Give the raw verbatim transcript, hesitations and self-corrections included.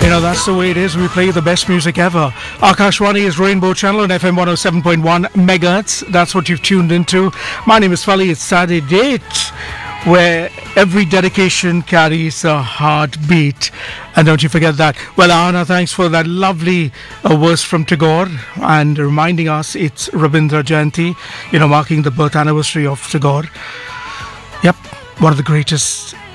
You know, that's the way it is. We play the best music ever. Akashwani is Rainbow Channel on F M one oh seven point one megahertz. That's what you've tuned into. My name is Fali. It's Saturday date where every dedication carries a heartbeat. And don't you forget that. Well, Anna, thanks for that lovely uh, verse from Tagore and reminding us it's Rabindra Jayanti, you know, marking the birth anniversary of Tagore. Yep, one of the greatest